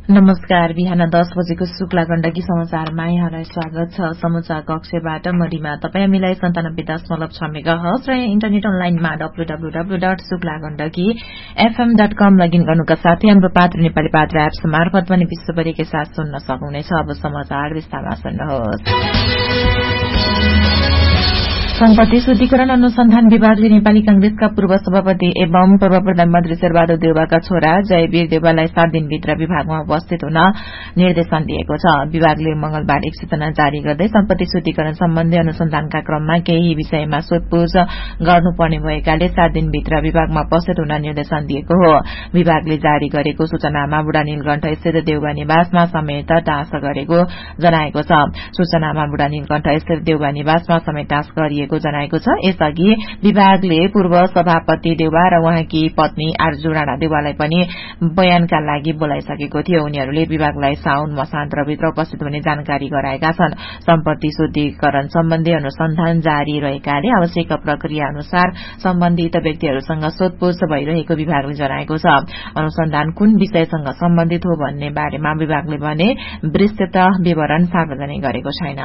नमस्कार। बिहान 10 बजेको शुक्ला गण्डकी समाचारमा यहाँलाई स्वागत छ। समाचार कक्षबाट मरिमा तपाईँ हामीलाई 97.6 मेगाहर्ज र इन्टरनेट अनलाइनमा www.suklagandaki.fm.com लगइन गर्नुका साथै हाम्रो पात्र नेपाली पात्र एप्स मार्फत पनि विश्वभरिकै साथ सुन्न सक्नुहुनेछ। अब समाचार विस्तारमा सुन्नुहोस्। सम्पत्ति शुद्धिकरण अनुसन्धान विभागले नेपाली कांग्रेसका पूर्व सभापति एवं पूर्व प्रधानमन्त्री शेरबहादुर देउवाका छोरा जयवीर देउवालाई 7 दिनभित्र विभागमा उपस्थित हुन निर्देशन दिएको छ। विभागले मंगलबार एक सूचना जारी गर्दै सम्पत्ति शुद्धिकरण सम्बन्धी अनुसन्धानका क्रममा केही विषयमा सोधपूछ गर्नुपर्ने भएकाले 7 दिनभित्र विभागमा उपस्थित हुन निर्देशन दिएको हो। विभागले जारी गरेको सूचनामा बुढा नीलकण्ठ स्थित देउवा निवासमा समेत टाँस गरेको जनाएको छ। सूचनामा बुढा नीलकण्ठ स्थित देउवा निवासमा समेत टाँस गरिएको जनाएको छ। यसअघि विभागले पूर्व सभापति देउवा र उहाँकी पत्नी आर्जु राणा देउवालाई पनि बयानका लागि बोलाइसकेको थियो। उनीहरूले विभागलाई साउन मसान्तरभित्र उपस्थित हुने जानकारी गराएका छन्। सम्पत्ति शुद्धिकरण सम्बन्धी अनुसन्धान जारी रहेकाले आवश्यक प्रक्रिया अनुसार सम्बन्धित व्यक्तिहरूसँग सोधपूछ भइरहेको विभागले जनाएको छ। अनुसन्धान कुन विषयसँग सम्बन्धित हो भन्ने बारेमा विभागले भने विस्तृत विवरण सार्वजनिक गरेको छैन।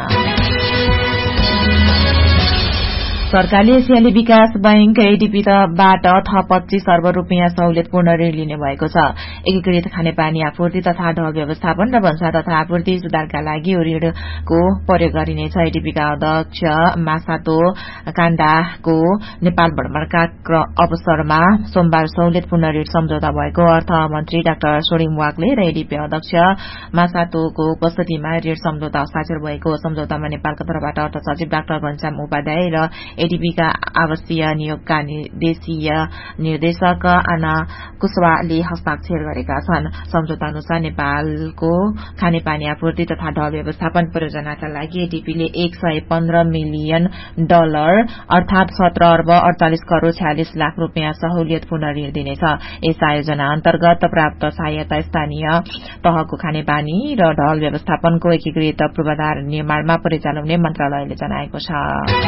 सरकारले एसियाली विकास बैंक एडीबीबाट थप 25 अर्ब रूपियाँ सहुलियतपूर्ण ऋण लिने भएको छ। एकीकृत खानेपानी आपूर्ति तथा ढल व्यवस्थापन र भन्सार तथा आपूर्ति सुधारका लागि यो ऋणको प्रयोग गरिनेछ। एडीबीका अध्यक्ष मासातो काण्डाको नेपाल भ्रमणका अवसरमा सोमबार सहुलियतपूर्ण ऋण सम्झौता भएको अर्थमन्त्री डाक्टर सोडिङ वाग्ले र एडीबी अध्यक्ष मासातोको उपस्थितिमा ऋण सम्झौता हस्ताक्षर भएको। सम्झौतामा नेपालका तर्फबाट अर्थ सचिव डाक्टर घनश्याम उपाध्याय र एडीबीका आवासीय नियोगका देशीय निर्देशक आना कुशवाहाले हस्ताक्षर गरेका छन्। सम्झौता अनुसार नेपालको खानेपानी आपूर्ति तथा ढल व्यवस्थापन परियोजनाका लागि एडीबीले $115 मिलियन अर्थात 17 अर्ब 48 करोड़ 46 लाख रूपियाँ सहुलियतपूर्ण ऋण दिनेछ। यस आयोजना अन्तर्गत प्राप्त सहायता स्थानीय तहको खानेपानी र ढल व्यवस्थापनको एकीकृत पूर्वाधार निर्माणमा परिचालन हुने मन्त्रालयले जनाएको छ।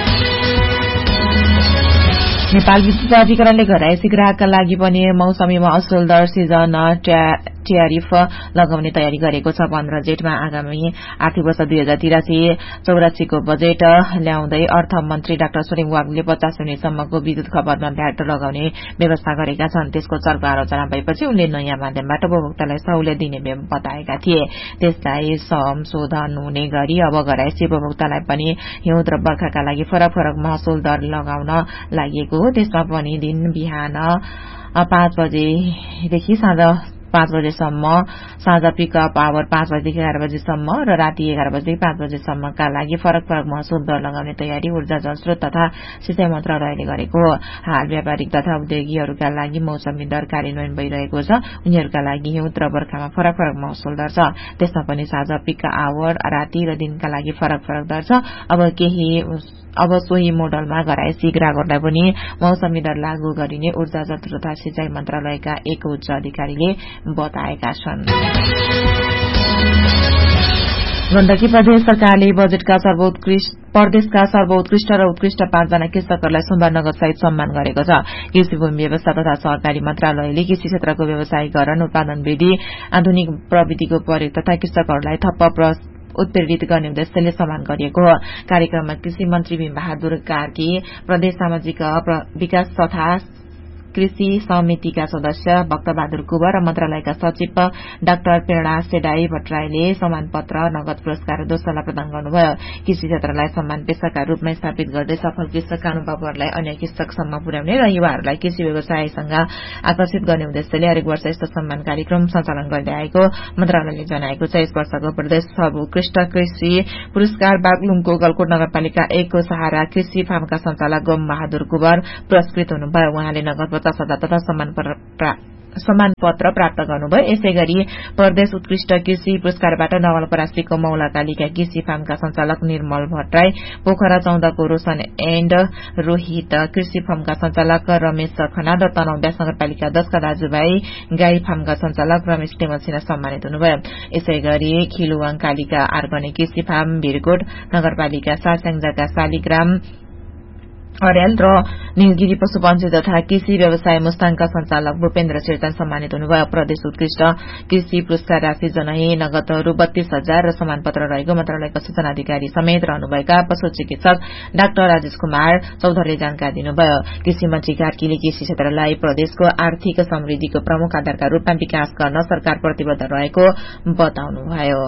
नेपाल विद्युत प्राधिकरणले घरायसी ग्राहकका लागि पनि मौसमीमा असुल दर सिजन ट्यारिफ लगाउने तयारी गरेको छ। 15 जेठमा आगामी आर्थिक वर्ष 2083-84 को बजेट ल्याउँदै अर्थमन्त्री डाक्टर सोडिङ वाग्ले 50 युनिटसम्मको विद्युत खपतमा भ्याट लगाउने व्यवस्था गरेका छन्। त्यसको चर्को आलोचना भएपछि उनले नयाँ माध्यमबाट उपभोक्तालाई सहुलियत दिने बताएका थिए। त्यसलाई संशोधन हुने गरी अब घरायसी उपभोक्तालाई पनि हिउँद र बर्खाका लागि फरक फरक महसुल दर लगाउन लागि त्यसमा पनि दिन बिहान 5 बजेदेखि साँझ 5 बजेसम्म, साँझ पिकअप आवर 5 बजेदेखि 11 बजेसम्म र राति 11 बजेदेखि 5 बजेसम्मका लागि फरक फरक महसुल दर लगाउने तयारी ऊर्जा जलस्रोत तथा सिंचाई मन्त्रालयले गरेको हो। हाल व्यापारिक तथा उद्योगीहरूका लागि मौसमी दर कार्यान्वयन भइरहेको छ। उनीहरूका लागि हिउँद र बर्खामा फरक फरक महसुल दर छ। त्यसमा पनि साँझ पिक आवर, राति र दिनका लागि फरक फरक दर छ। अब सोही मोडलमा घरायसी ग्राहकहरूलाई पनि मौसमी दर लागू गरिने ऊर्जा जलस्रोत तथा सिंचाई मन्त्रालयका एक उच्च अधिकारीले बताएका छन्। गण्डकी प्रदेश सरकारले प्रदेशका सर्वोत्कृष्ट र उत्कृष्ट 5 जना कृषकहरूलाई सोमबार नगदसहित सम्मान गरेको छ। कृषि भूमि व्यवस्था तथा सहकारी मन्त्रालयले कृषि क्षेत्रको व्यवसायीकरण, उत्पादन वृद्धि, आधुनिक प्रविधिको प्रयोग तथा कृषकहरूलाई थप उत्प्रेरित गर्ने उद्देश्यले सम्मान गरिएको हो। कार्यक्रममा कृषि मन्त्री भीम बहादुर कार्की, प्रदेश सामाजिक विकास तथा कृषि समितिका सदस्य भक्तबहादुर कुवर र मन्त्रालयका सचिव डाक्टर प्रेरणा सेडाई भट्टराईले सम्मान पत्र, नगद पुरस्कार र दोस्रोलाई प्रदान गर्नुभयो। कृषि क्षेत्रलाई सम्मान पेशाका रूपमा स्थापित गर्दै सफल कृषकका अनुभवहरूलाई अन्य कृषकसम्म पुर्याउने र युवाहरूलाई कृषि व्यवसायसँग आकर्षित गर्ने उद्देश्यले हरेक वर्ष यस्तो सम्मान कार्यक्रम सञ्चालन गर्दै आएको मन्त्रालयले जनाएको छ। यस वर्षको प्रदेश सर्वोत्कृष्ट कृषि पुरस्कार बागलुङको गलकोट नगरपालिका 1 को सहारा कृषि फार्मका सञ्चालक गोम बहादुर कुवर पुरस्कृत हुनुभयो। उहाँले नगद 50,000 तथा सम्मान पत्र प्राप्त गर्नुभयो। यसैगरी प्रदेश उत्कृष्ट कृषि पुरस्कारबाट नवलपरासीको मौलाकालीका कृषि फार्मका सञ्चालक निर्मल भट्टराई, पोखरा 14 को रोशन एण्ड रोहित कृषि फार्मका सञ्चालक रमेश खनाल र तनहुँ व्यास नगरपालिका 10 का दाजुभाइ गाई फार्मका सञ्चालक रमेश टेमल सिन्हा सम्मानित हुनुभयो। यसैगरी खिलुवाङ कालीका आर्गने कृषि फार्म भिरकोट नगरपालिका 7 स्याङ्जाका शालिग्राम अर्याल र नीलगिरी पशुपन्छी तथा कृषि व्यवसाय मुस्ताङका संचालक भूपेन्द्र शेर्चन सम्मानित हुनुभयो। प्रदेश उत्कृष्ट कृषि पुरस्कार राशि जनै नगद रु 32,000 र सम्मानपत्र रहेको मन्त्रालयका सूचना अधिकारी समेत रहनुभएका पशु चिकित्सक डाक्टर राजेश कुमार चौधरीले जानकारी दिनुभयो। कृषि मन्त्री कार्कीले कृषि क्षेत्रलाई प्रदेशको आर्थिक समृद्धिको प्रमुख आधारका रूपमा विकास गर्न सरकार प्रतिबद्ध रहेको बताउनुभयो।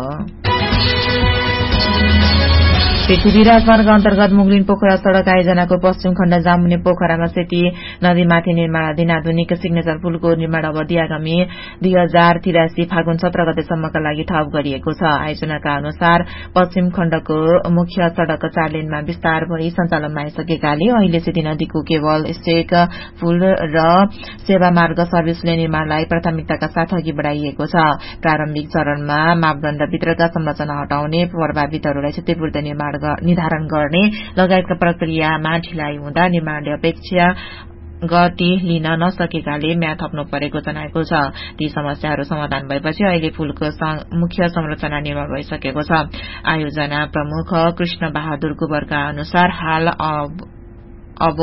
पृथ्वी राजमार्ग अन्तर्गत मुगलिन पोखरा सड़क आयोजनाको पश्चिम खण्ड जामुने पोखरामा सेती नदीमाथि निर्माणाधीन आधुनिक सिग्नेचर पुलको निर्माण अवधि आगामी 2083 फागुन 17 गतेसम्मका लागि थप गरिएको छ। आयोजनाका अनुसार पश्चिम खण्डको मुख्य सड़क 4 लेनमा विस्तार भई सञ्चालनमा आइसकेकाले अहिले सेती नदीको केवल स्टेक पुल र सेवा मार्ग सर्भिस लेन निर्माणलाई प्राथमिकताका साथ अघि बढ़ाइएको छ। प्रारम्भिक चरणमा मापदण्डभित्रका संरचना हटाउने, प्रभावितहरूलाई क्षतिपूर्ति निर्धारण गर्ने लगायतका प्रक्रियामा ढिलाइ हुँदा निर्माणले अपेक्षा गति लिन नसकेकाले म्याद थप्नु परेको जनाएको छ। ती समस्याहरू समाधान भएपछि अहिले पुलको मुख्य संरचना निर्माण भइसकेको छ। आयोजना प्रमुख कृष्ण बहादुर कुवरका अनुसार हाल अब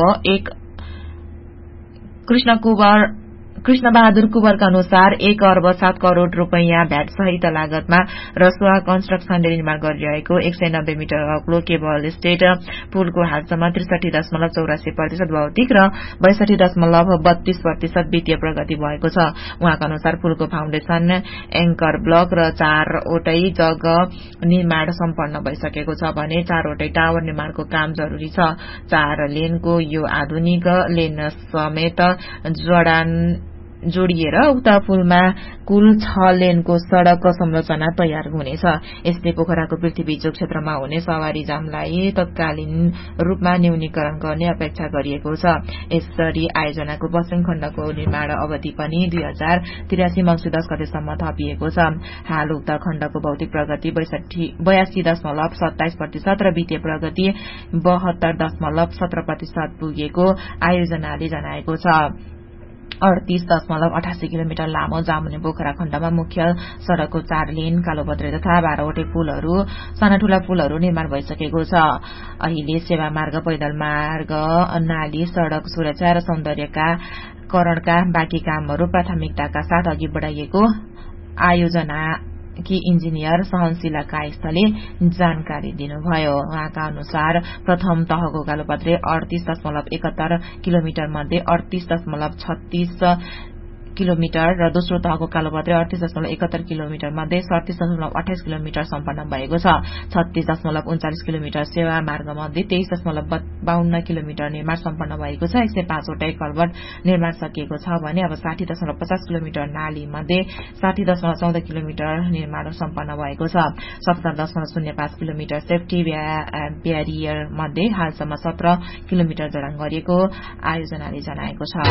कृष्ण बहादुर कुवरका अनुसार 1 अर्ब 7 करोड़ रूपैयाँ भ्याट सहित लागतमा रसुवा कन्स्ट्रक्सनले निर्माण गरिरहेको 190 मिटर अग्लो केबल स्टेट पुलको हालसम्म 63.84% भौतिक र 62.32% वित्तीय प्रगति भएको छ। उहाँका अनुसार पुलको फाउन्डेशन, एंकर ब्लक र 4वटै जग निर्माण सम्पन्न भइसकेको छ भने 4वटै टावर निर्माणको काम जरूरी छ। 4 लेनको यो आधुनिक लेन समेत जोडिएर उक्त पुलमा कुल 6 लेनको सड़क संरचना तयार हुनेछ। यसले पोखराको पृथ्वीचोक क्षेत्रमा हुने सवारी जामलाई तत्कालीन रूपमा न्यूनीकरण गर्ने अपेक्षा गरिएको छ। यसरी आयोजनाको पश्चिम खण्डको निर्माण अवधि पनि 2083 मङ्सिर 10 गतेसम्म थपिएको छ। हाल उक्त खण्डको भौतिक प्रगति 82.27% र वित्तीय प्रगति 72.17% पुगेको आयोजनाले जनाएको छ। 38.88 किलोमिटर लामो जामुने पोखरा खण्डमा मुख्य सड़कको 4 लेन, कालोपत्रे तथा 12वटै पुलहरू, साना ठूला पुलहरू निर्माण भइसकेको छ। अहिले सेवा मार्ग, पैदल मार्ग, नाली, सड़क सुरक्षा र सौन्दर्यकरणका बाँकी कामहरू प्राथमिकताका साथ अघि बढ़ाइएको आयोजना कि इन्जिनियर सहनशीला कायस्थले जानकारी दिनुभयो। उहाँका अनुसार प्रथम तहको कालोपत्रे 38.71 किलोमिटर मध्ये 38.36 किलोमिटर र दोस्रो तहको कालोपत्रे 38.71 किलोमिटर मध्ये 37.28 किलोमिटर सम्पन्न भएको छ। 36.39 किलोमिटर सेवा मार्ग मध्ये 23.52 किलोमिटर निर्माण सम्पन्न भएको छ। 105वटै कल्भर्ट निर्माण सकिएको छ भने अब 60.50 किलोमिटर नाली मध्ये 60.14 किलोमिटर निर्माण सम्पन्न भएको छ। 70.05 किलोमिटर सेफ्टी ब्यारियर मध्ये हालसम्म 17 किलोमिटर जडान गरिएको आयोजनाले जनाएको छ।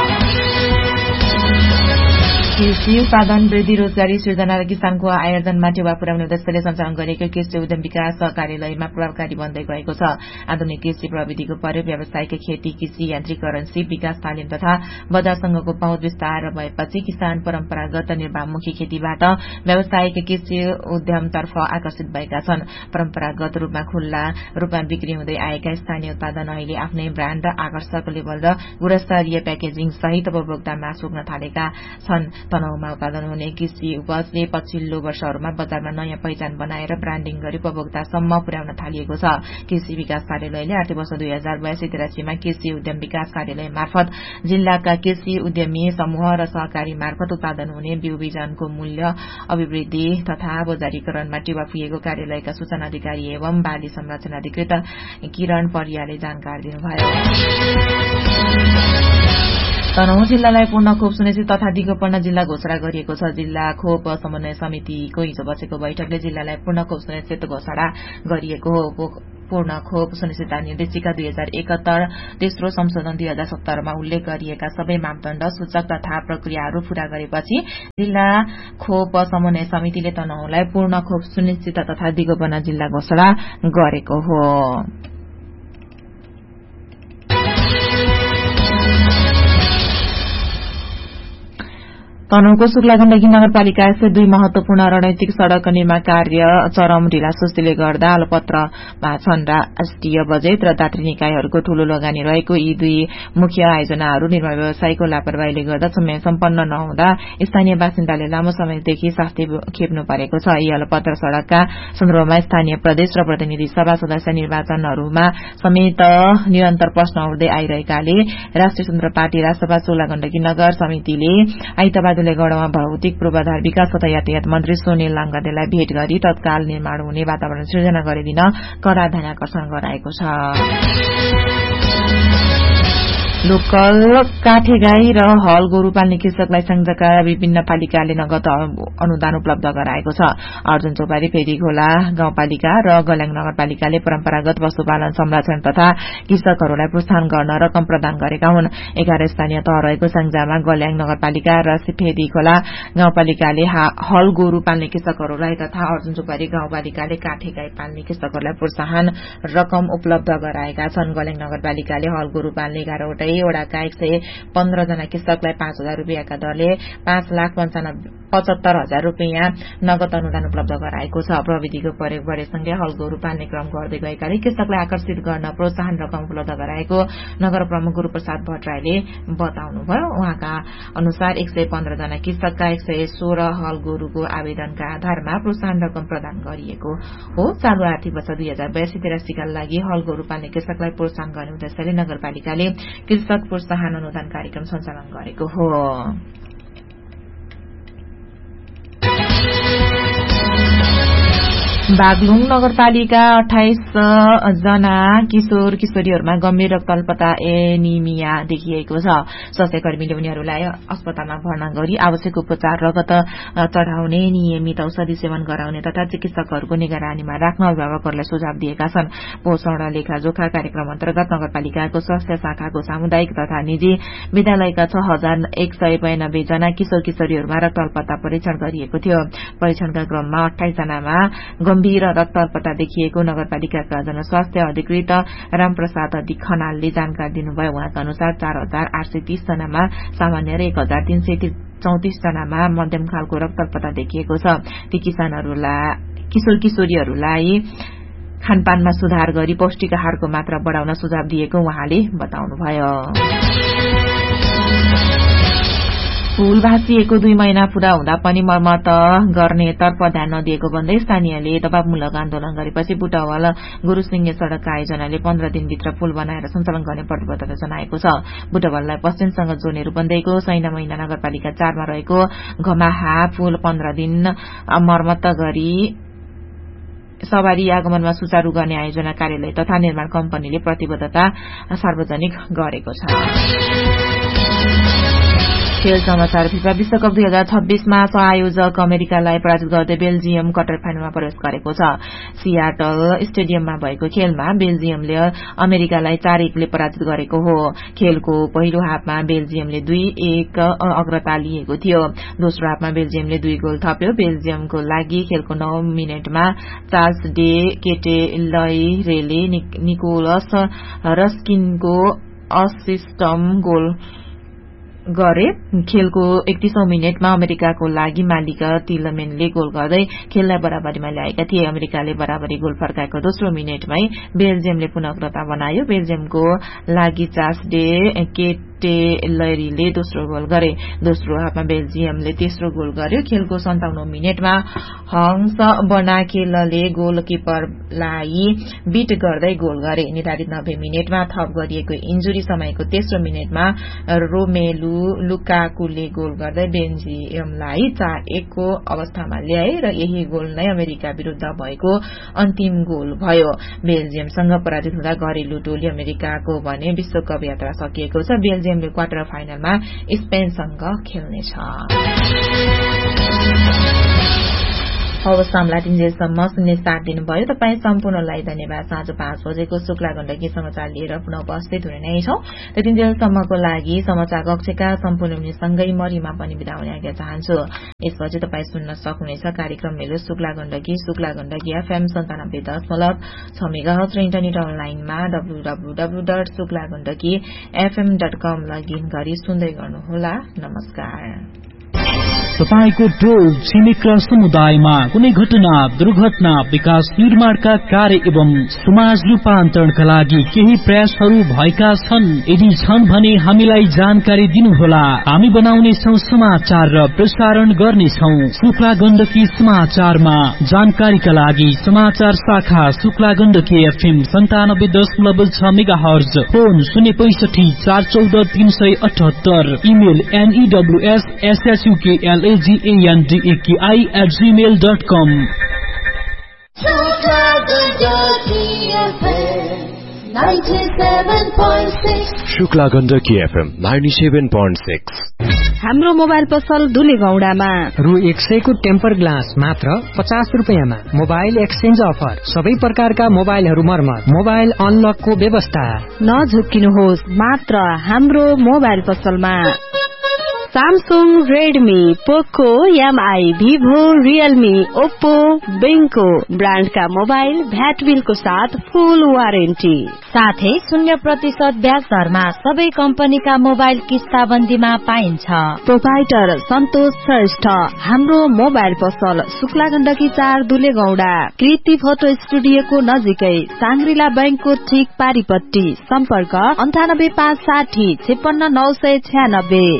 कृषि उत्पादन वृद्धि, रोजगारी सृजना र किसानको आयोजनमा टेवा पुर्याउने उद्देश्यले सञ्चालन गरिएको कृषि उद्यम विकास कार्यालयमा प्रभावकारी बन्दै गएको छ। आधुनिक कृषि प्रविधिको प्रयोग, व्यावसायिक खेती, कृषि यान्त्रिकरण, सिप विकास तालिम तथा बजारसँगको पहुँच विस्तार भएपछि किसान परम्परागत निर्वाहमुखी खेतीबाट व्यावसायिक कृषि उद्यमतर्फ आकर्षित भएका छन्। परम्परागत रूपमा खुल्ला रूपमा बिक्री हुँदै आएका स्थानीय उत्पादन अहिले आफ्नै ब्रान्ड, आकर्षक लेबल र गुणस्तरीय प्याकेजिङ सहित उपभोक्तामा पुग्न थालेका छन्। तनहुमा उत्पादन हुने कृषि उपजले पछिल्लो वर्षहरूमा बजारमा नयाँ पहिचान बनाएर ब्रान्डिङ गरी उपभोक्तासम्म पुर्याउन थालिएको छ। कृषि विकास कार्यालयले आर्थिक वर्ष 2082-83 मा कृषि उद्यम विकास कार्यालय मार्फत जिल्लाका कृषि उद्यमी समूह र सहकारी मार्फत उत्पादन हुने बिउ बिजनको मूल्य अभिवृद्धि तथा बजारीकरणमा टेवा पुगेको कार्यालयका सूचना अधिकारी एवं बाली संरक्षण अधिकृत किरण परियाले जानकारी दिनुभयो। तनहुँ जिल्लालाई पूर्ण खोप सुनिश्चित तथा दिगोपर्ण जिल्ला घोषणा गरिएको छ। जिल्ला खोप समन्वय समितिको हिजो बसेको बैठकले जिल्लालाई पूर्ण खोप सुनिश्चित घोषणा गरिएको हो। पूर्ण खोप सुनिश्चितता निर्देशिका 2071 तेस्रो संशोधन 2017 मा उल्लेख गरिएका सबै मापदण्ड, सूचक तथा प्रक्रियाहरू पूरा गरेपछि जिल्ला खोप समन्वय समितिले तनहुँलाई पूर्ण खोप सुनिश्चित तथा दिगोपन्न जिल्ला घोषणा गरेको हो। तनहुँको शुक्ला गण्डकी नगरपालिका स्थित 2 महत्वपूर्ण रणनीतिक सड़क निर्माण कार्य चरम ढिलासुस्तीले गर्दा अलपत्रमा छन्। राष्ट्रिय बजेट र दात्री निकायहरूको ठूलो लगानी रहेको यी 2 मुख्य आयोजनाहरू निर्माण व्यवसायको लापरवाहीले गर्दा समय सम्पन्न नहुँदा स्थानीय बासिन्दाले लामो समयदेखि शास्ति खेप्नु परेको छ। यी अलपत्र सड़कका सन्दर्भमा स्थानीय प्रदेश र प्रतिनिधि सभा सदस्य निर्वाचनहरूमा समेत निरन्तर प्रश्न उठ्दै आइरहेकाले राष्ट्रिय स्वतन्त्र पार्टी राष्ट्रपा शुक्ला गण्डकी नगर समितिले आइतबार गढमा भौतिक पूर्वाधार विकास तथा यातायात मन्त्री सुनिल लामगादेलाई भेट गरी तत्काल निर्माण हुने वातावरण सृजना गरिदिन कड़ा ध्यानाकर्षण गराएको छ। लोकल काठेगाई र हल गोरु पाल्ने कृषकलाई संघका विभिन्न पालिकाले नगद अनुदान उपलब्ध गराएको छ। अर्जुन चौपारी फेदी खोला गाउँपालिका र गल्याङ नगरपालिकाले परम्परागत पशुपालन संरक्षण तथा कृषकहरूलाई प्रोत्साहन गर्न रकम प्रदान गरेका हुन्। 11 स्थानीय तह रहेको संघमा गल्याङ नगरपालिका र फेदी खोला गाउँपालिकाले हल गोरु पाल्ने कृषकहरूलाई तथा अर्जुन चौपारी गाउँपालिकाले काठेगाई पाल्ने कृषकहरूलाई प्रोत्साहन रकम उपलब्ध गराएका छन्। गल्याङ नगरपालिकाले हल गोरु पाल्ने 11 वडाका 115 जना कृषकलाई 5,000 रुपियाँका दरले 5,75,000 रुपियाँ नगद अनुदान उपलब्ध गराएको छ। प्रविधिको प्रयोग बढेसँगै हल गोरु पाल्ने क्रम गर्दै गएकाले कृषकलाई आकर्षित गर्न प्रोत्साहन रकम उपलब्ध गराएको नगर प्रमुख गुरूप्रसाद भट्टराईले बताउनुभयो। उहाँका अनुसार 115 जना कृषकका 116 हल गोरुको आवेदनका आधारमा प्रोत्साहन रकम प्रदान गरिएको हो। चालू आर्थिक वर्ष 2082-83 का लागि हल गोरु पाल्ने कृषकलाई प्रोत्साहन गर्ने उद्देश्यले नगरपालिकाले कृषक प्रोत्साहन अनुदान कार्यक्रम सञ्चालन गरेको हो। बागलुङ नगरपालिका 28 जना किशोर किशोरीहरूमा गम्भीर रक्तअल्पता एनिमिया देखिएको छ। स्वास्थ्य कर्मीले उनीहरूलाई अस्पतालमा भर्ना गरी आवश्यक उपचार रगत चढाउने नियमित औषधि सेवन गराउने तथा चिकित्सकहरूको निगरानीमा राख्न अभिभावकहरूलाई सुझाव दिएका छन्। पोषण लेखाजोखा कार्यक्रम अन्तर्गत नगरपालिकाको स्वास्थ्य शाखाको सामुदायिक तथा निजी विद्यालयका 6,192 जना किशोर किशोरीहरूमा रक्तअल्पता परीक्षण गरिएको थियो। परीक्षणका क्रममा 28 जनामा गम्भीर रक्तअल्पता देखिएको नगरपालिकाका जनस्वास्थ्य अधिकृत रामप्रसाद खनालले जानकारी दिनुभयो। उहाँका अनुसार 4,830 जनामा सामान्य र 1,334 जनामा मध्यम खालको रक्तअल्पता देखिएको छ। ती किशोर किशोरीहरूलाई खानपानमा सुधार गरी पौष्टिक आहारको मात्रा बढाउन सुझाव दिएको उहाँले बताउनुभयो। पुल भाँचिएको 2 महिना पूरा हुँदा पनि मर्मत गर्नेतर्फ ध्यान नदिएको भन्दै स्थानीयले दबावमूलक आन्दोलन गरेपछि बुटवल गुरूसिंहे सड़कका आयोजनाले 15 दिनभित्र पुल बनाएर सञ्चालन गर्ने प्रतिबद्धता जनाएको छ। बुटवललाई पश्चिमसँग जोड्ने रूपन्देहीको सैना महिना नगरपालिका 4 मा रहेको घमाहा पुल 15 दिन मर्मत गरी सवारी आगमनमा सुचारू गर्ने आयोजना कार्यालय तथा निर्माण कम्पनीले प्रतिबद्धता सार्वजनिक गरेको छ। खेल समाचार। फिफा विश्वकप 2026 मा सहआयोजक अमेरिकालाई पराजित गर्दै बेल्जियम क्वार्टर फाइनलमा प्रवेश गरेको छ। सियाटल स्टेडियममा भएको खेलमा बेल्जियमले अमेरिकालाई 4-1 ले पराजित गरेको हो। खेलको पहिलो हाफमा बेल्जियमले 2-1 अग्रता लिएको थियो। दोस्रो हाफमा बेल्जियमले 2 गोल थप्यो। बेल्जियमको लागि खेलको 9 मिनेटमा चार्ल्स डे केटेलैरेले निकोलस रस्किनको असिस्टम गोल गरे। खेलको 31औं मिनेटमा अमेरिकाको लागि मालिक तिलमेनले गोल गर्दै खेललाई बराबरीमा ल्याएका थिए। अमेरिकाले बराबरी गोल फर्काएको दोस्रो मिनेटमै बेल्जियमले पुनः अग्रता बनायो। बेल्जियमको लागि चार्ल्स डे केटेलैरीले दोस्रो गोल गरे। दोस्रो हाफमा बेल्जियमले तेस्रो गोल गर्यो। खेलको 57औं मिनेटमा हंस बनाकेलले गोलकिपरलाई बीट गर्दै गोल गरे। निर्धारित 90 मिनेटमा थप गरिएको इन्जुरी समयको तेस्रो मिनेटमा रोमेलु लुकाकुले गोल गर्दै बेल्जियमलाई 4-1 को अवस्थामा ल्याए र यही गोल नै अमेरिका विरूद्ध भएको अन्तिम गोल भयो। बेल्जियमसँग पराजित हुँदा घरेलु टोली अमेरिकाको भने विश्वकप यात्रा सकिएको छ। बेल्जियमले क्वार्टर फाइनलमा स्पेनसँग खेल्नेछ। हवस्, हामीलाई 3 जेलसम्म सुन्ने साथ दिनुभयो। तपाई सम्पूर्णलाई धन्यवाद। साँझ 5 बजेको शुक्ला गण्डकी समाचार लिएर पुनः उपस्थित हुने नै छौं। 3 जेलसम्मको लागि समाचार कक्षका सम्पूर्ण मित्रसँगै मरिमा पनि बिदा हुने आज्ञा चाहन्छु। यसपछि तपाई सुन्न सक्नुहुनेछ कार्यक्रम मेरो शुक्ला गण्डकी FM 97.6 मेगाहर्ज र इन्टरनेट अनलाइनमा www.suklagandakifm.com लगइन गरी सुन्दै गर्नुहोला। नमस्कार। तपाईको टोल छिमेक र समुदायमा कुनै घटना, दुर्घटना, विकास निर्माणका कार्य एवं समाज रूपान्तरणका लागि केही प्रयासहरू भएका छन्? यदि छन् भने हामीलाई जानकारी दिनुहोला। हामी बनाउनेछौं समाचार र प्रसारण गर्नेछौं। शुक्ला गण्डकी समाचारमा जानकारीका लागि समाचार शाखा Shukla Gandaki FM 97.6 megahertz, phone 065 414 378, email news@suklandaki@gmail.com। Shukla Gandaki FM 97.6। हाम्रो मोबाइल पसल धुलेगौडामा रु 100 को टेम्पर ग्लास मात्र 50 रुपैयाँमा। मोबाइल एक्सचेन्ज अफर, सबै प्रकारका मोबाइलहरू मर्मत, मोबाइल अनलकको व्यवस्था। नझुक्किनुहोस्, मात्र हाम्रो मोबाइल पसलमा। सैमसंग, रेडमी, पोको, एमआई, भिभो, रियलमी, ओप्पो, बेंको ब्रांड का मोबाइल भ्याट बिल को साथ फुल वारेन्टी, साथै 0% ब्याज दरमा सबै कंपनी का मोबाइल किस्ताबन्दीमा पाइन्छ। प्रोपाइटर सन्तोष श्रेष्ठ। हाम्रो मोबाइल पसल शुक्ला गण्डकी 4 दुलेगौडा, कृति फोटो स्टुडियो को नजिकै, सांग्रिला बैंक को ठीक पारीपट्टी। सम्पर्क 98560 56996।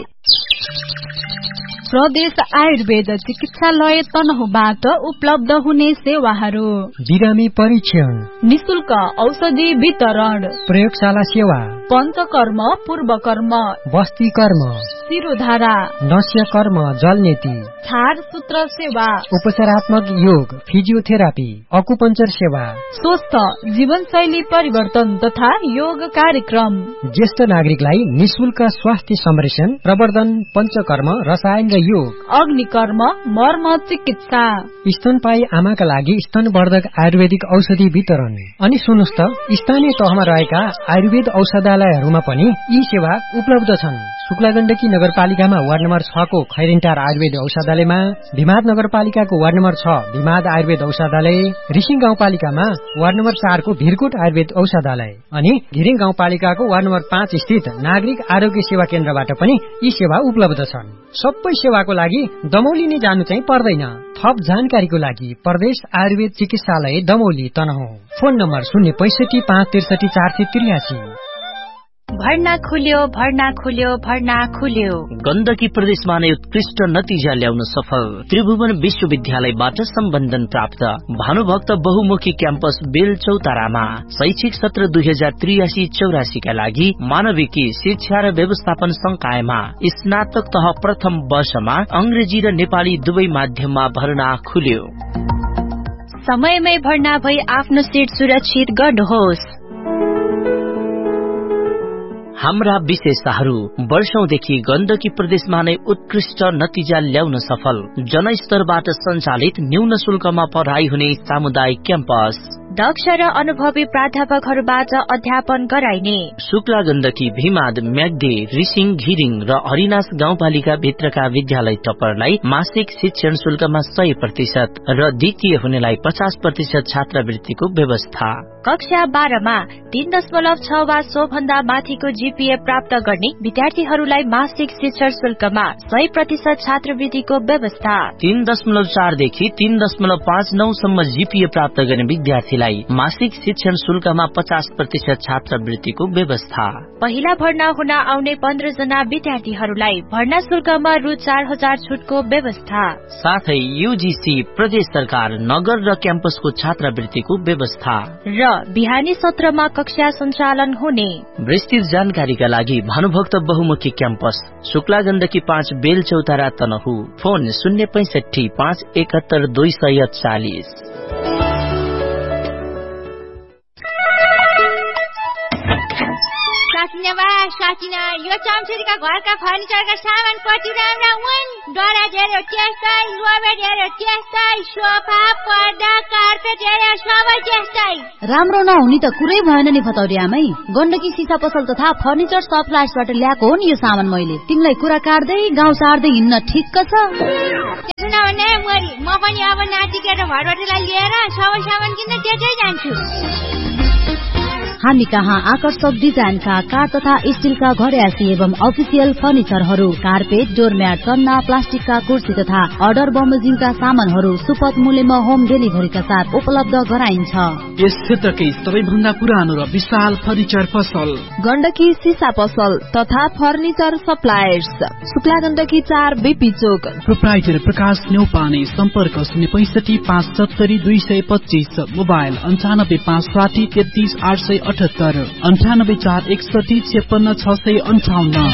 प्रदेश आयुर्वेद चिकित्सालय तनहुबाट उपलब्ध हुने सेवाहरू: बिरामी परीक्षण, निशुल्क औषधि वितरण, प्रयोगशाला सेवा, पञ्चकर्म, पूर्वकर्म, बस्ती कर्म, शिरोधारा, नस्य कर्म, जलनेती, छार सूत्र सेवा, उपचारात्मक योग, फिजियोथेरापी, अकुपञ्चर सेवा, स्वस्थ जीवनशैली परिवर्तन तथा योग कार्यक्रम, ज्येष्ठ नागरिकलाई निशुल्क स्वास्थ्य संरक्षण, प्रवर्धन, पञ्चकर्म, रसायन र योग, अग्निकर्म, मर्म चिकित्सा, स्तनपायी आमाका लागि स्तनवर्धक आयुर्वेदिक औषधि वितरण। अनि सुन्नुस् त, स्थानीय तहमा रहेका आयुर्वेद औषधालयहरूमा पनि यी सेवा उपलब्ध छन्। शुक्ला गण्डकी नगरपालिकामा वार्ड नम्बर 6 को खैरेन्टार आयुर्वेद औषधालयमा, भिमाद नगरपालिकाको वार्ड नम्बर 6 भिमाद आयुर्वेद औषधालय, रिसिङ गाउँपालिकामा वार्ड नम्बर 4 को भिरकोट आयुर्वेद औषधालय, अनि घिरिङ गाउँपालिकाको वार्ड नम्बर 5 स्थित नागरिक आरोग्य सेवा केन्द्रबाट पनि यी सेवा उपलब्ध छन्। सबै सेवाको लागि दमौली नै जानु चाहिँ पर्दैन। थप जानकारीको लागि प्रदेश आयुर्वेद चिकित्सालय दमौली तनहुँ, फोन नम्बर 065 563 483। भर्ना खुल्यो, भर्ना खुल्यो, भर्ना खुल्यो। गण्डकी प्रदेशमा नै उत्कृष्ट नतिजा ल्याउन सफल त्रिभुवन विश्वविद्यालयबाट सम्बन्धन प्राप्त भानुभक्त बहुमुखी क्याम्पस बेलचौतारामा शैक्षिक सत्र 2083-84 का लागि मानविकी शिक्षा र व्यवस्थापन संकायमा स्नातक तह प्रथम वर्षमा अंग्रेजी र नेपाली दुवै माध्यममा भर्ना खुल्यो। समयमै भर्ना भई आफ्नो सिट सुरक्षित गर्नुहोस्। हाम्रा विशेषताहरू: वर्षौंदेखि गण्डकी प्रदेशमा नै उत्कृष्ट नतिजा ल्याउन सफल जनस्तरबाट सञ्चालित न्यून शुल्कमा पढाइ हुने सामुदायिक क्याम्पस, दक्ष र अनुभवी प्राध्यापकहरूबाट अध्यापन गराइने, शुक्ला गण्डकी, भिमाद, म्याग्दी, रिसिङ, घिरिङ र हरिनास गाउँपालिका भित्रका विद्यालय टपरलाई मासिक शिक्षण शुल्कमा 100% र द्वितीय हुनेलाई 50% छात्रवृत्तिको व्यवस्था। कक्षा 12 मा 3.6 वा सो भन्दा माथिको जीपीए प्राप्त गर्ने विद्यार्थीहरूलाई मासिक शिक्षण शुल्कमा 100% छात्रवृत्तिको व्यवस्था। 3.4 देखि 3.59 सम्म जीपीए प्राप्त गर्ने विद्यार्थीलाई मासिक शिक्षण शुल्कमा 50% छात्रवृत्तिको व्यवस्था। पहिला भर्ना हुन आउने 15 जना विद्यार्थीहरूलाई भर्ना शुल्कमा रु 4000 छुटको व्यवस्था। साथै यूजीसी, प्रदेश सरकार, नगर र क्याम्पसको छात्रवृत्तिको व्यवस्था र बिहानी सत्रमा कक्षा सञ्चालन हुने। विस्तृत जानकारीका लागि भानुभक्त बहुमुखी क्याम्पस शुक्ला गण्डकी 5 बेलचौतारा तनहु, फोन 065 571 240। साकिना यो चम्चुरीका घरका फर्निचरका सामान कति राम्रा हुन्। डरा धेरै त्यस्तै, लोभे धेरै त्यस्तै, सोफा, पर्दा, कार्पेट धेरै सबै त्यस्तै। राम्रो नहुने त कुरै भएन नि फतौरी आमै। गण्डकी सिसा पसल तथा फर्निचर सप्लायर्सबाट ल्याएको हो नि यो सामान मैले। तिमीलाई कुरा काट्दै गाउँ सार्दै हिँड्न ठिक्क छ। त्यसो नभने मरी म पनि अब नाति केटा भरबटलाई लिएर सबै सामान किन्न त्यतै जान्छु। हामी कहाँ आकर्षक डिजाइनका काठ तथा स्टिलका घरयासी एवं अफिसियल फर्निचरहरू, कार्पेट, डोरम्याट, सन्ना, प्लास्टिकका कुर्सी तथा अर्डर बमोजिमका सामानहरू सुपथ मूल्यमा होम डेलिभरीका साथ उपलब्ध गराइन्छ। यस क्षेत्रकै सबैभन्दा पुरानो र विशाल फर्निचर पसल गण्डकी सिसा पसल तथा furniture suppliers, Shukla Gandaki 4 BP चोक। प्रोप्राइटर प्रकाश न्यौपाने, सम्पर्क 065 570 225, मोबाइल 95 560 33 878, 98 4 61 56 658।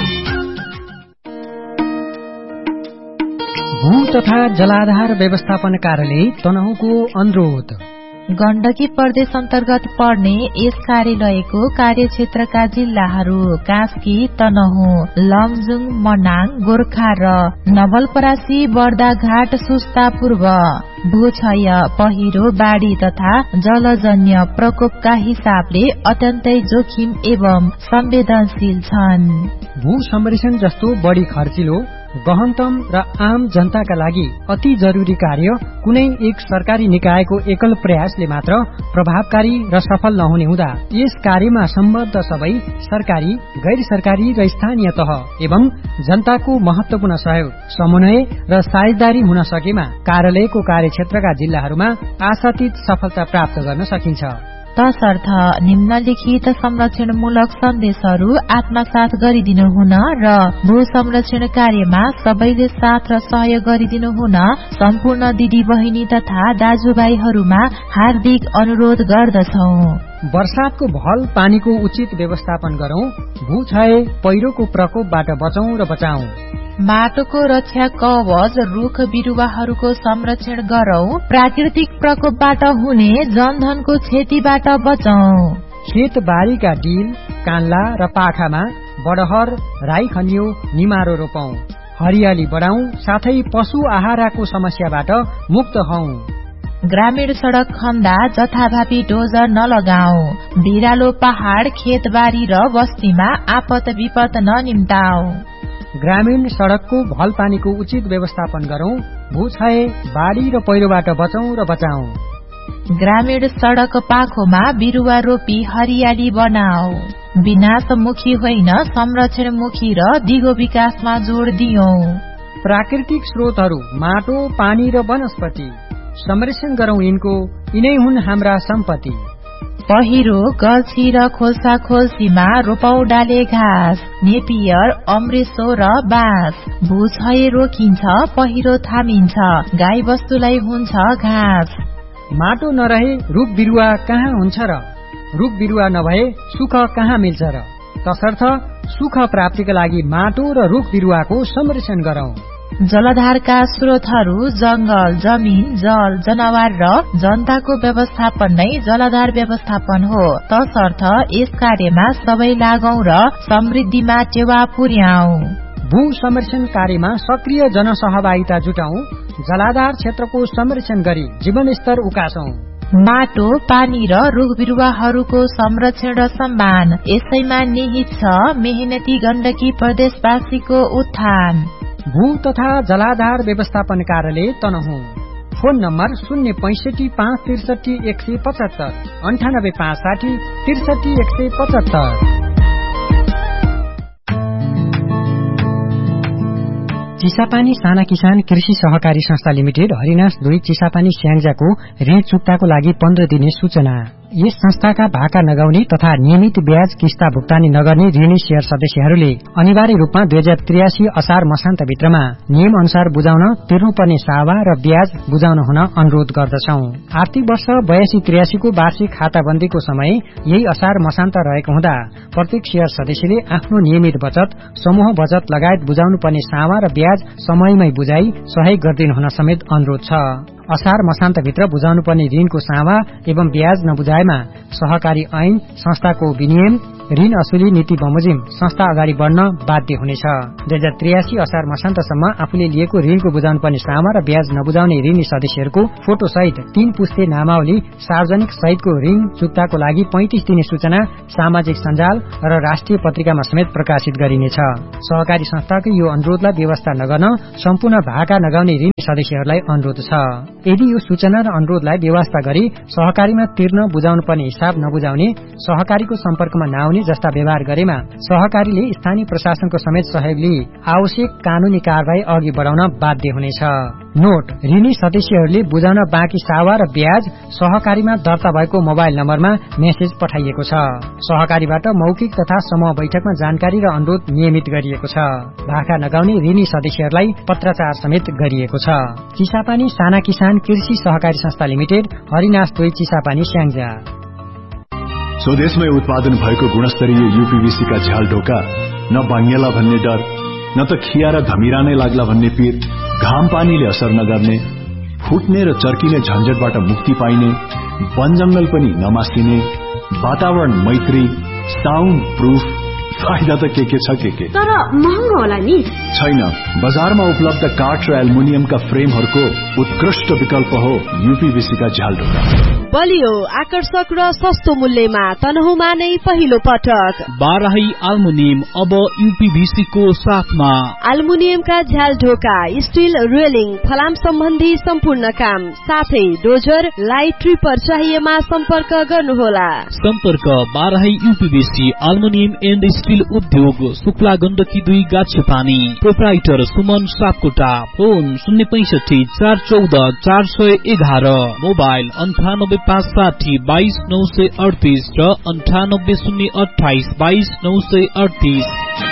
भू तथा जलाधार व्यवस्थापन कार्यालय तनहुँको अनुरोध। गण्डकी प्रदेश अन्तर्गत पर्ने यस कार्यालयको कार्यक्षेत्रका जिल्लाहरू कास्की, तनहुँ, लमजुङ, मनाङ, गोर्खा र नवलपरासी, बर्दाघाट, सुस्ता पूर्व भूक्षय, पहिरो, बाढ़ी तथा जलजन्य प्रकोपका हिसाबले अत्यन्तै जोखिम एवं संवेदनशील छन्। भू संरक्षण जस्तो बढी खर्चिलो, गहनतम र आम जनताका लागि अति जरुरी कार्य कुनै एक सरकारी निकायको एकल प्रयासले मात्र प्रभावकारी र सफल नहुने हुँदा यस कार्यमा सम्बद्ध सबै सरकारी, गैर सरकारी र स्थानीय तह एवं जनताको महत्वपूर्ण सहयोग, समन्वय र साझेदारी हुन सकेमा कार्यालयको कार्यक्षेत्रका जिल्लाहरूमा आशातीत सफलता प्राप्त गर्न सकिन्छ। तसर्थ निम्नलिखित संरक्षणमूलक सन्देशहरू आत्मसात गरिदिनु हुन र भू संरक्षण कार्यमा सबैले साथ र सहयोग गरिदिनु हुन सम्पूर्ण दिदी बहिनी तथा दाजुभाइहरूमा हार्दिक अनुरोध गर्दछौ। वर्षातको भल पानीको उचित व्यवस्थापन गरौं, भूक्षय पहिरोको प्रकोपबाट बचौं र बचाऊ। माटोको रक्षा कवच रुख बिरुवाहरूको संरक्षण गरौं, प्राकृतिक प्रकोपबाट हुने जनधनको क्षतिबाट बचौं। खेत बारीका डिल, कान्ला र पाखामा बडहर, राई खन्यो, निमारो रोपौं, हरियाली बढाउँ, साथै पशु आहाराको समस्याबाट मुक्त हौं। ग्रामीण सड़क खन्दा जथाभावी डोजर नलगाऊ, भिरालो पहाड़, खेतबारी र बस्तीमा आपत विपत ननिम्ताऊ। ग्रामीण सड़कको भल पानीको उचित व्यवस्थापन गरौं, भूक्षय, बाढ़ी र पहिरोबाट बचौं र बचाऊ। ग्रामीण सड़क पाखोमा बिरुवा रोपी हरियाली बनाऊ, विनाशमुखी होइन संरक्षणमुखी र दिगो विकासमा जोड़ दियौं। प्राकृतिक स्रोतहरू माटो, पानी र वनस्पति संरक्षण गरौं, यिनै हुन् हाम्रा सम्पत्ति। पहिरो, गल्छी र खोल्सा खोल्सीमा रोपौ डाले घाँस, नेपियर, अमृसो र बाँस। भूक्षय रोकिन्छ, पहिरो थामिन्छ, गाई बस्तुलाई हुन्छ घाँस। माटो नरहे रुख बिरुवा कहाँ हुन्छ र, रुख बिरुवा नभए सुख कहाँ मिल्छ र। तसर्थ सुख प्राप्तिका लागि माटो र रुख बिरुवाको संरक्षण गरौं। जलधारका स्रोतहरू जंगल, जमिन, जल, जनावर र जनताको व्यवस्थापन नै जलधार व्यवस्थापन हो। तसर्थ यस कार्यमा सबै लागौं र समृद्धिमा टेवा पुर्याऊ। भू संरक्षण कार्यमा सक्रिय जनसहभागिता जुटाऊ, जलाधार क्षेत्रको संरक्षण गरी जीवनस्तर उकासौं। माटो, पानी र रुख बिरुवाहरूको संरक्षण र सम्मान यसैमा निहित छ मेहनती गण्डकी प्रदेशवासीको उत्थान। भू तथा जलाधार व्यवस्थापन कार्यालय तनहुँ। Phone number 065 563 175, 98 560 63 175। चिसापानी साना किसान कृषि सहकारी संस्था लिमिटेड हरिनाश 2 चिसापानी स्याङ्जाको ऋण चुक्ताको लागि 15 दिने सूचना। यस संस्थाका भाका नगाउने तथा नियमित ब्याज किस्ता भुक्तानी नगर्ने ऋणी शेयर सदस्यहरूले अनिवार्य रूपमा 2083 असार मसान्त भित्रमा नियम अनुसार बुझाउन तिर्नुपर्ने सावा र ब्याज बुझाउन हुन अनुरोध गर्दछौं। आर्थिक वर्ष 82-83 को वार्षिक खाताबन्दीको समय यही असार मसान्त रहेको हुँदा प्रत्येक शेयर सदस्यले आफ्नो नियमित बचत, समूह बचत लगायत बुझाउनु पर्ने सावा र ब्याज समयमै बुझाई सहयोग गरिदिनु हुन समेत अनुरोध छ। असार मसान्तभित्र बुझाउनु पर्ने ऋणको सावा एवं ब्याज नबुझाएमा सहकारी ऐन, संस्थाको विनियम ऋण असुली नीति बमोजिम संस्था अगाडि बढ्न बाध्य हुनेछ। 2083 असार मसान्तसम्म आफूले लिएको ऋणको बुझाउनु पर्ने सामा र ब्याज नबुझाउने ऋणी सदस्यहरूको फोटो सहित 3 पुस्ते नामावली सार्वजनिक सहितको ऋण चुक्ताको लागि 35 दिने सूचना सामाजिक सञ्जाल र राष्ट्रिय पत्रिकामा समेत प्रकाशित गरिनेछ। सहकारी संस्थाको यो अनुरोधलाई व्यवस्था नगर्न सम्पूर्ण भाका नगाउने ऋणी सदस्यहरूलाई अनुरोध छ। यदि यो सूचना र अनुरोधलाई व्यवस्था गरी सहकारीमा तिर्न बुझाउनु पर्ने हिसाब नबुझाउने, सहकारीको सम्पर्कमा नआउने जस्ता व्यवहार गरेमा सहकारीले स्थानीय प्रशासनको समेत सहयोग लिई आवश्यक कानूनी कारबाही अघि बढाउन बाध्य हुनेछ। नोट, ऋणी सदस्यहरूले बुझाउन बाँकी सावा र ब्याज सहकारीमा दर्ता भएको मोबाइल नम्बरमा मेसेज पठाइएको छ। सहकारीबाट मौखिक तथा समूह बैठकमा जानकारी र अनुरोध नियमित गरिएको छ। भाका नगाउने ऋणी सदस्यहरूलाई पत्राचार समेत गरिएको छ। चिसापानी साना किसान कृषि सहकारी संस्था लिमिटेड, हरिनाश 2 चिसापानी स्याङ्जा। स्वदेशमै उत्पादन भएको गुणस्तरीय यूपीवीसी का झ्याल ढोका न बाङ्गेला भन्ने डर, न त खिया र धमिरा नै लाग्ला भन्ने पीर, घाम पानीले असर नगर्ने, फुट्ने र चर्किने झन्झटबाट मुक्ति पाइने, वन जंगल पनि नमासिने, वातावरण मैत्री, साउन्ड प्रूफ, फाइदा त के छ के तर महँगो होला नि? छैन, बजारमा उपलब्ध काठ र एल्युमिनियमका फ्रेमहरूको उत्कृष्ट विकल्प हो यूपीवीसी का झ्याल ढोका। बलियो, आकर्षक र सस्तो मूल्यमा तनहुमा नै पहिलो पटक बाराही एल्युमिनियम अब यूपीवीसी को साथमा। एल्युमिनियमका झ्याल ढोका, स्टील रेलिङ, फलाम सम्बन्धी सम्पूर्ण काम, साथै डोजर, लाइट ट्रिपर चाहिएमा सम्पर्क गर्नुहोला। सम्पर्क Barahi UPVC aluminium and steel उद्योग, Shukla Gandaki 2 गाछेपानी। Proprietor Suman Sapkota. Phone 065 414 411, mobile 9857 22938 र 98028 22938।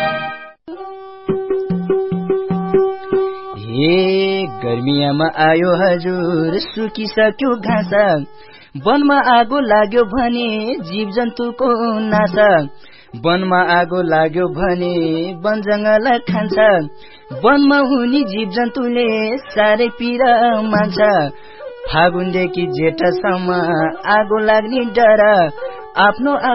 हे गर्मियामा आयो हजुर, सुकिसक्यो घाँस, वनमा आगो लाग्यो भने जीव जन्तुको नासा, वनमा आगो लाग्यो भने वन जंगल खान्छ, वनमा हुने जीव जन्तुले साह्रै पीडा मान्छ। फागुनदेखि जेठसम्म आगो लाग्ने डर, आफ्नो